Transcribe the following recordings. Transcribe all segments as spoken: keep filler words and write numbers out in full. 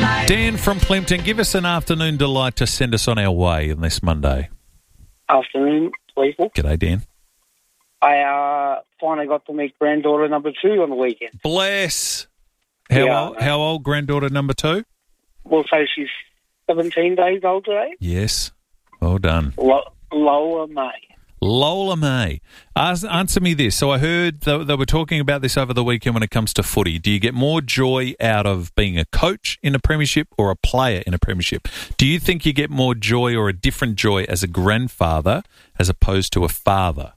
Dan from Plimpton, give us an afternoon delight to send us on our way on this Monday. Afternoon, people. G'day, Dan. I uh, finally got to meet granddaughter number two on the weekend. Bless. How Yeah. old, how old, granddaughter number two? We'll say she's seventeen days old today. Yes. Well done. Lo- Lola May. Lola May. As- answer me this. So I heard th- they were talking about this over the weekend when it comes to footy. Do you get more joy out of being a coach in a premiership or a player in a premiership? Do you think you get more joy or a different joy as a grandfather as opposed to a father?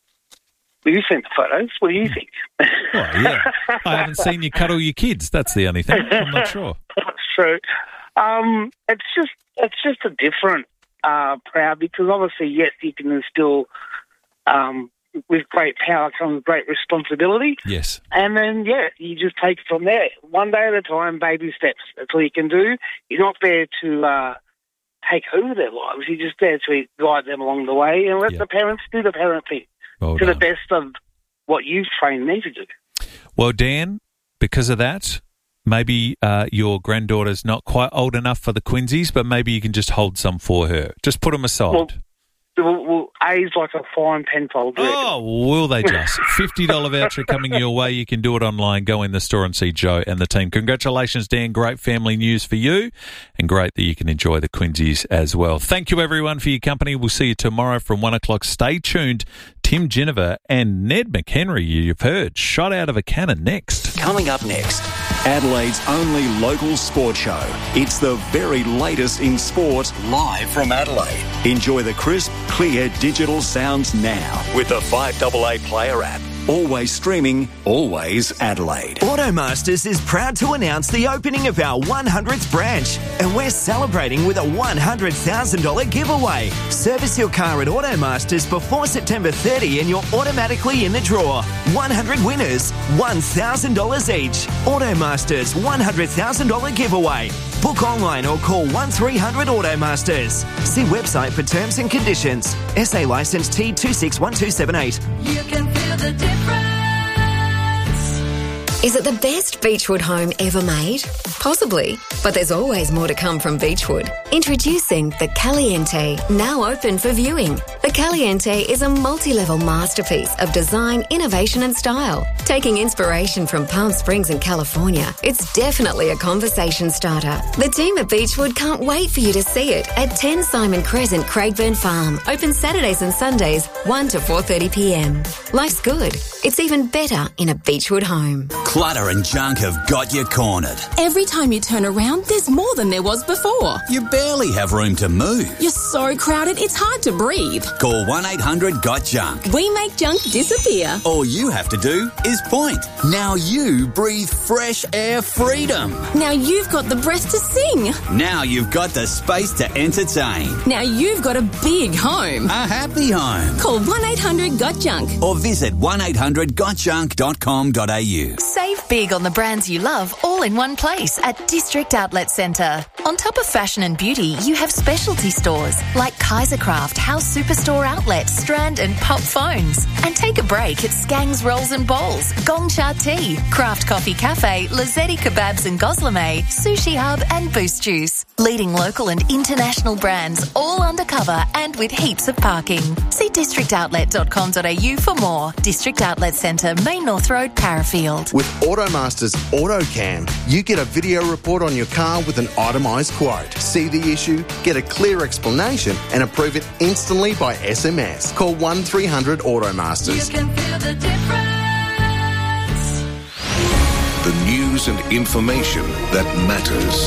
Well, you sent the photos. What do you think? Oh, yeah. I haven't seen you cuddle your kids. That's the only thing. I'm not sure. That's true. Um, it's just it's just a different uh, proud because obviously, yes, you can instill um, with great power comes great responsibility. Yes. And then, yeah, you just take it from there. One day at a time, baby steps. That's all you can do. You're not there to uh, take over their lives. You're just there to guide them along the way and let Yeah. the parents do the parent thing Well to done. the best of what you've trained me to do. Well, Dan, because of that, maybe uh, your granddaughter's not quite old enough for the Quincy's, but maybe you can just hold some for her. Just put them aside. Well, well, well A's like a fine penfold. Oh, will they just? fifty dollars voucher coming your way. You can do it online. Go in the store and see Joe and the team. Congratulations, Dan. Great family news for you and great that you can enjoy the Quincy's as well. Thank you, everyone, for your company. We'll see you tomorrow from one o'clock. Stay tuned. Tim Geneva and Ned McHenry, you've heard, shot out of a cannon next. Coming up next, Adelaide's only local sport show. It's the very latest in sport, live from Adelaide. Enjoy the crisp, clear digital sounds now with the five A A Player app. Always streaming, always Adelaide. Automasters is proud to announce the opening of our one hundredth branch, and we're celebrating with a one hundred thousand dollars giveaway. Service your car at Automasters before September thirtieth and you're automatically in the draw. one hundred winners, one thousand dollars each. Automasters one hundred thousand dollars giveaway. Book online or call one three hundred Automasters. See website for terms and conditions. S A licence T two six one two seven eight. You can feel the difference. Is it the best Beechwood home ever made? Possibly, but there's always more to come from Beechwood. Introducing the Caliente, now open for viewing. The Caliente is a multi-level masterpiece of design, innovation and style. Taking inspiration from Palm Springs and California, it's definitely a conversation starter. The team at Beechwood can't wait for you to see it at ten Simon Crescent, Craigburn Farm. Open Saturdays and Sundays, one to four thirty p m. Life's good. It's even better in a Beechwood home. Clutter and junk have got you cornered. Every time you turn around, there's more than there was before. You barely have room to move. You're so crowded, it's hard to breathe. Call one eight hundred got junk. We make junk disappear. All you have to do is point. Now you breathe fresh air freedom. Now you've got the breath to sing. Now you've got the space to entertain. Now you've got a big home. A happy home. Call one eight hundred got junk. Or visit one eight hundred got junk dot com dot a u. Save big on the brands you love all in one place at District Outlet Centre. On top of fashion and beauty, you have specialty stores like Kaisercraft, House Superstore Outlet, Strand and Pop Phones. And take a break at Skang's Rolls and Bowls, Gong Cha Tea, Craft Coffee Cafe, Lazzetti Kebabs and Goslame, Sushi Hub and Boost Juice. Leading local and international brands all undercover and with heaps of parking. See district outlet dot com dot a u for more. District Outlet Centre, Main North Road, Parafield. With Automasters AutoCam, you get a video report on your car with an itemised quote. See the issue, get a clear explanation and approve it instantly by S M S. Call one three hundred Automasters. You can feel the difference. The news and information that matters.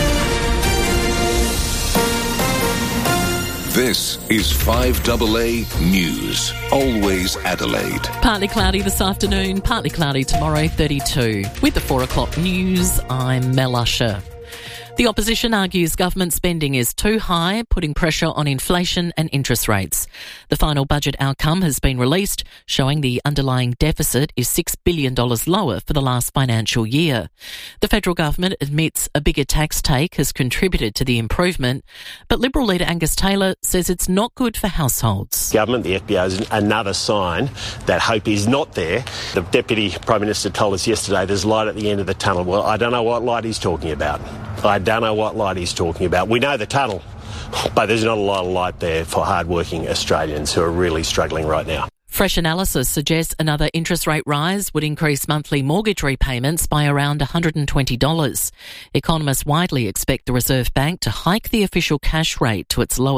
This is five A A News. Always Adelaide. Partly cloudy this afternoon, partly cloudy tomorrow, thirty-two. With the four o'clock news, I'm Mel Usher. The opposition argues government spending is too high, putting pressure on inflation and interest rates. The final budget outcome has been released, showing the underlying deficit is six billion dollars lower for the last financial year. The federal government admits a bigger tax take has contributed to the improvement, but Liberal leader Angus Taylor says it's not good for households. Government, the F B O, is another sign that hope is not there. The Deputy Prime Minister told us yesterday there's light at the end of the tunnel. Well, I don't know what light he's talking about. I don't know what light he's talking about. We know the tunnel, but there's not a lot of light there for hard-working Australians who are really struggling right now. Fresh analysis suggests another interest rate rise would increase monthly mortgage repayments by around one hundred twenty dollars. Economists widely expect the Reserve Bank to hike the official cash rate to its lowest